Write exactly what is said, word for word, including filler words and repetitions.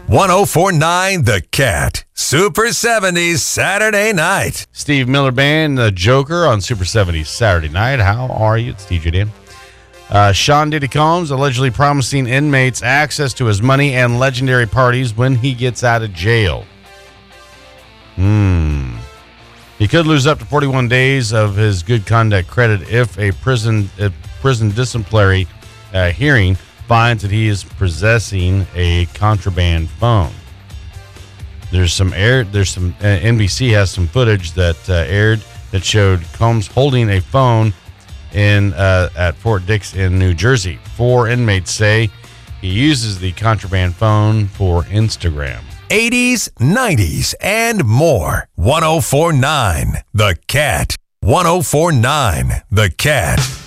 one oh four point nine The Cat. Super seventies Saturday night. Steve Miller Band, The Joker on Super seventies Saturday night. How are you? It's D J Dan. Uh, Sean Diddy Combs allegedly promising inmates access to his money and legendary parties when he gets out of jail. Hmm. He could lose up to forty-one days of his good conduct credit if a prison a prison disciplinary uh, hearing finds that he is possessing a contraband phone. There's some air. There's some uh, N B C has some footage that uh, aired that showed Combs holding a phone in uh, at Fort Dix in New Jersey. Four inmates say he uses the contraband phone for Instagram. eighties, nineties, and more. one oh four point nine The Cat. one oh four point nine The Cat.